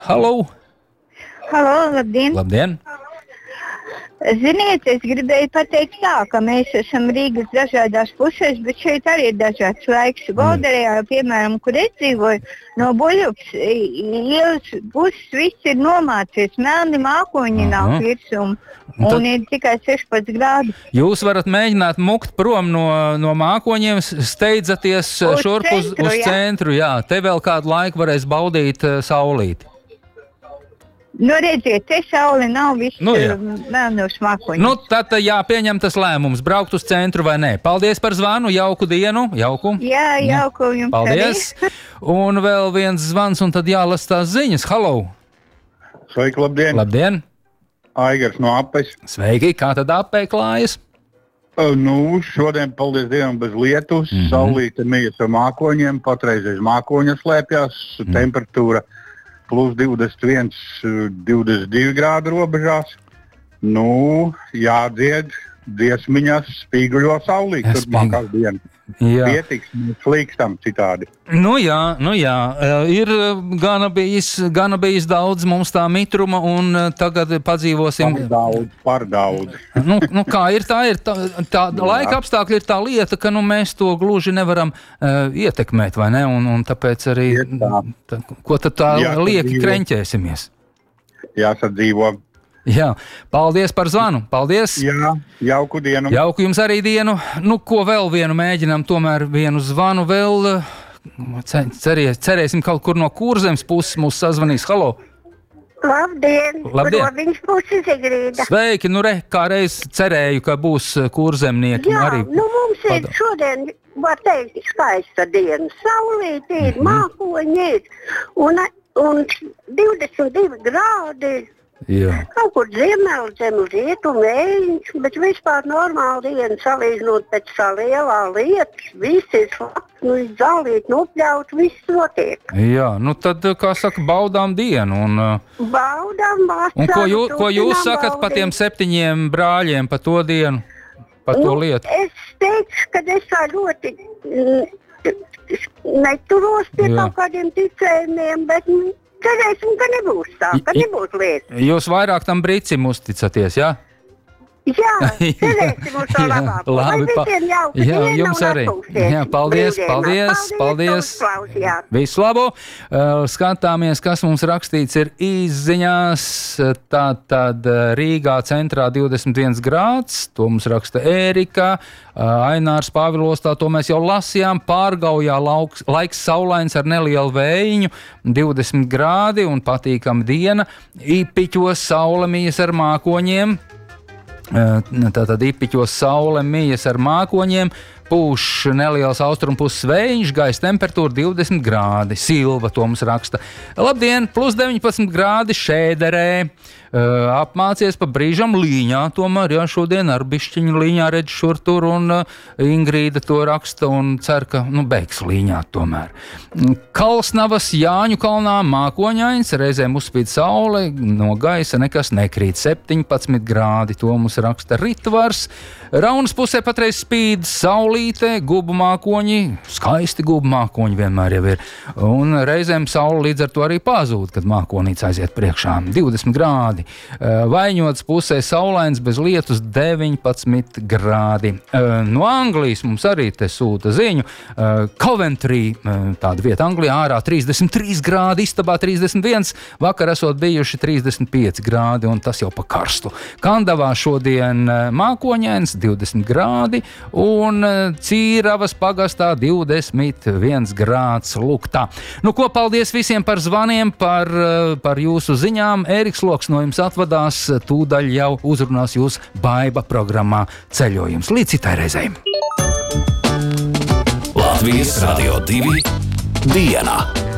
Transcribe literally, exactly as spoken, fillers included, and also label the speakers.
Speaker 1: Halo!
Speaker 2: Halo, labdien!
Speaker 1: Labdien!
Speaker 2: Ziniet, es gribēju pateikt tā, ka mēs esam Rīgas dažādās pusēs, bet šeit arī ir dažāds laiks. Golderējā, piemēram, kur es dzīvoju, no Buļups ielas puses viss ir nomācies, melni mākoņi nāk virsū, un, un tad... ir tikai sešpadsmit grādi.
Speaker 1: Jūs varat mēģināt mukt prom no, no mākoņiem, steidzaties
Speaker 2: uz
Speaker 1: šurp uz,
Speaker 2: centru,
Speaker 1: uz
Speaker 2: jā.
Speaker 1: centru, jā. Te vēl kādu laiku varēs baudīt uh, saulīti.
Speaker 2: Nu, redziet, te saule nav viss
Speaker 1: Nu, jā.
Speaker 2: melnos mākoņos.
Speaker 1: Nu, tad jāpieņem tas lēmums, braukt uz centru vai nē. Paldies par zvanu, jauku dienu, jauku.
Speaker 2: Jā, jauku jums
Speaker 1: Paldies.
Speaker 2: arī.
Speaker 1: Un vēl viens zvans, un tad jālas tās ziņas. Halo!
Speaker 3: Sveiki, labdien!
Speaker 1: Labdien!
Speaker 3: Aigars no Apes.
Speaker 1: Sveiki, kā tad apē klājas?
Speaker 3: Uh, nu, šodien, paldies Dievam, bez lietus. Mm -hmm. Saulīte mijas ar mākoņiem, patreiz aiz mākoņa slēpjas, mm. temperatūra plus divdesmit viens, divdesmit divi grādi robežās. Nu, jādzied dziesmiņas, spīguļo saulīt turpmākās dienas. Pietiks, mēs slīkstam citādi.
Speaker 1: Nu jā, nu jā, ir gana bijis, gana bijis daudz mums tā mitruma, un tagad padzīvosim.
Speaker 3: Par daudz, par daudz.
Speaker 1: Nu, nu kā ir, tā ir, tā, tā laika apstākļi ir tā lieta, ka nu, mēs to gluži nevaram uh, ietekmēt, vai ne? Un, un tāpēc arī, tā, ko tad tā
Speaker 3: Jāsadzīvo.
Speaker 1: lieki kreņķēsimies?
Speaker 3: Jāsadzīvo.
Speaker 1: Jā, paldies par zvanu, paldies.
Speaker 3: Jā, jauku dienu.
Speaker 1: Jauku jums arī dienu. Nu, ko vēl vienu mēģinām, tomēr vienu zvanu vēl. Ceries, cerēsim kaut kur no Kurzemes puses mūs sazvanīs. Halo!
Speaker 2: Labdien!
Speaker 1: Labdien.
Speaker 2: Robiņš puses Zigrīda.
Speaker 1: Sveiki, nu re, kā reiz cerēju, ka būs kurzemnieki.
Speaker 2: Jā,
Speaker 1: arī
Speaker 2: nu mums ir
Speaker 1: pada.
Speaker 2: šodien, var teikt, skaista diena. Saulīte ir,
Speaker 1: Mhm.
Speaker 2: mākoņi ir, un, un divdesmit divi grādi.
Speaker 1: Jā.
Speaker 2: Kaut kur ziemeļ, zem rietumu vējiņš, bet vispār normāla diena, salīdzinot pēc tā lielā lietas, viss ir slapts, nu zālīt, nopļaut, viss notiek.
Speaker 1: Jā, nu tad, kā saka, baudām dienu. Un,
Speaker 2: Baudām, vasaru,
Speaker 1: un ko, jū, ko jūs
Speaker 2: turpinām
Speaker 1: sakat par tiem
Speaker 2: baudīt.
Speaker 1: septiņiem brāļiem, par to dienu, par to
Speaker 2: Nu,
Speaker 1: lietu?
Speaker 2: es teikšu, ka es tā ļoti mm, neturos pie
Speaker 1: Jā.
Speaker 2: kaut kādiem ticējumiem, bet mm, cerēsim, ka nebūs tā, ka
Speaker 1: I- i-
Speaker 2: nebūs lietas.
Speaker 1: Jūs vairāk tam bricim uzticaties, jā?
Speaker 2: Jā, cerēsim uz to
Speaker 1: Jā,
Speaker 2: labāko.
Speaker 1: labi,
Speaker 2: Lai
Speaker 1: pa-
Speaker 2: visiem jauka
Speaker 1: jā,
Speaker 2: diena
Speaker 1: jums
Speaker 2: un
Speaker 1: arī.
Speaker 2: atpūsties
Speaker 1: Jā, paldies,
Speaker 2: brīvdienās.
Speaker 1: paldies, paldies.
Speaker 2: ka uzklausījāt.
Speaker 1: Visu labu! Uh, skatāmies, kas mums rakstīts ir izziņās. Tātad Rīgā centrā divdesmit viens grāds, to mums raksta Ērika. Uh, Ainārs Pāvilostā, to mēs jau lasījām. Pārgaujā lauks, laiks saulains ar nelielu vējiņu, divdesmit grādi un patīkama diena. Ipiķos saule mijas ar mākoņiem. Tātad Ipiķos saule mijas ar mākoņiem, pūš neliels austrumpuses vējš, gaisa temperatūra divdesmit grādi. Silva to mums raksta. Labdien, plus deviņpadsmit grādi Šēderē. Uh, apmācies pa brīžam līņā, tomēr, jā, šodien ar bišķiņu līņā redz šur tur, un uh, Ingrīda to raksta un cer, ka, nu, beigs līņā tomēr. Kalsnavas Jāņu kalnā mākoņains, reizēm uzspīd saule, no gaisa nekas nekrīt, septiņpadsmit grādi, to mums raksta Ritvars. Raunas pusē patreiz spīd saulīte, gubu mākoņi, skaisti gubu mākoņi vienmēr jau ir, un reizēm saule līdz ar to arī pazūd, kad mākonīts aiziet priekšā, divdesmit grādi. Vaiņots pusē saulains bez lietus deviņpadsmit grādi. No Anglijas mums arī te sūta ziņu. Coventry, tāda vieta Anglijā, ārā trīsdesmit trīs grādi, istabā trīsdesmit viens, vakar esot bijuši trīsdesmit pieci grādi, un tas jau pa karstu. Kandavā šodien mākoņains, divdesmit grādi, un Cīravas pagastā divdesmit viens grāds luktā. Nu ko, paldies visiem par zvaniem, par, par jūsu ziņām. Ēriks Loks no jums atvadās, tūdaļ jau uzrunās jūs Baiba programmā Ceļojums. Līdz citai reizei.
Speaker 4: Latvijas Radio divi diena.